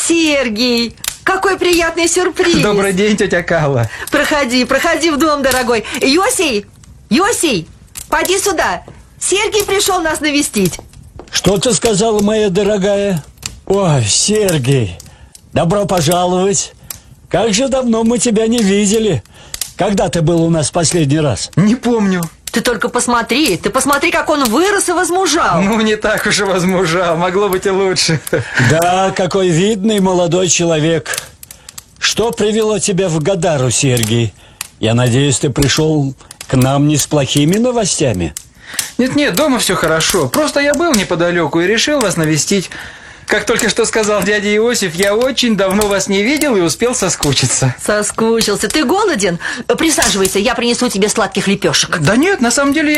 Сергей, какой приятный сюрприз. Добрый день, тетя Калла. Проходи, проходи в дом, дорогой. Йосей, поди сюда. Сергей пришел нас навестить. Что ты сказала, моя дорогая? Ой, Сергей, добро пожаловать. Как же давно мы тебя не видели. Когда ты был у нас в последний раз? Не помню. Ты посмотри, как он вырос и возмужал. Ну, не так уж и возмужал, могло быть и лучше. Да, какой видный молодой человек. Что привело тебя в Гадару, Сергей? Я надеюсь, ты пришел к нам не с плохими новостями? Нет, дома все хорошо. Просто я был неподалеку и решил вас навестить. Как только что сказал дядя Иосиф, я очень давно вас не видел и успел соскучиться. Соскучился. Ты голоден? Присаживайся, я принесу тебе сладких лепешек. Да нет, на самом деле